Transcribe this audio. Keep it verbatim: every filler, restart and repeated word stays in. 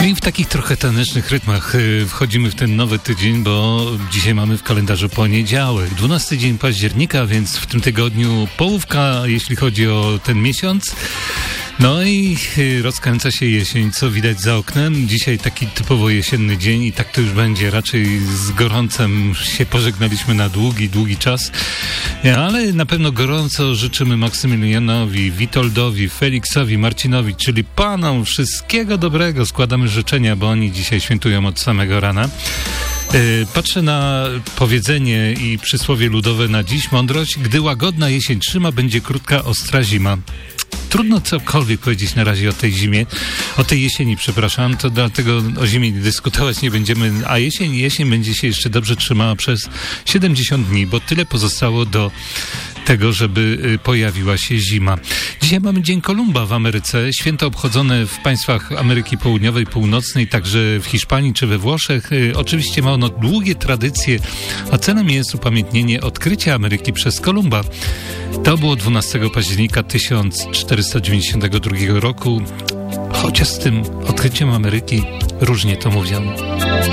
I w takich trochę tanecznych rytmach wchodzimy w ten nowy tydzień, bo dzisiaj mamy w kalendarzu poniedziałek, dwunasty dzień października, więc w tym tygodniu połówka, jeśli chodzi o ten miesiąc. No i rozkręca się jesień, co widać za oknem. Dzisiaj taki typowo jesienny dzień i tak to już będzie. Raczej z gorącem się pożegnaliśmy na długi, długi czas. Ale na pewno gorąco życzymy Maksymilianowi, Witoldowi, Feliksowi, Marcinowi, czyli panom wszystkiego dobrego. Składamy życzenia, bo oni dzisiaj świętują od samego rana. Patrzę na powiedzenie i przysłowie ludowe na dziś. Mądrość: gdy łagodna jesień trzyma, będzie krótka, ostra zima. Trudno cokolwiek powiedzieć na razie o tej zimie, o tej jesieni, przepraszam, to dlatego o zimie dyskutować nie będziemy, a jesień, jesień będzie się jeszcze dobrze trzymała przez siedemdziesiąt dni, bo tyle pozostało do tego, żeby pojawiła się zima. Dzisiaj mamy Dzień Kolumba w Ameryce, święto obchodzone w państwach Ameryki Południowej, Północnej, także w Hiszpanii czy we Włoszech. Oczywiście ma ono długie tradycje, a celem jest upamiętnienie odkrycia Ameryki przez Kolumba. To było dwunastego października tysiąc czterysta dziewięćdziesiątego drugiego roku, chociaż z tym odkryciem Ameryki różnie to mówią.